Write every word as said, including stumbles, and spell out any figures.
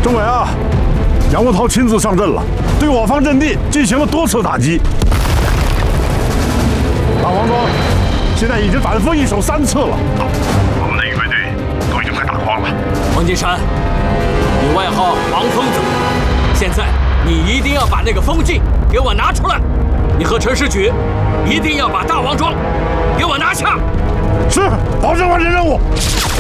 政委啊，杨国焘亲自上阵了，对我方阵地进行了多次打击。大王庄现在已经反复易手三次了。 我们的预备队都已经快打光了。 王金山，你外号王疯子，现在你一定要把那个封禁给我拿出来。你和陈士举一定要把大王庄给我拿下。 是，保证完成任务。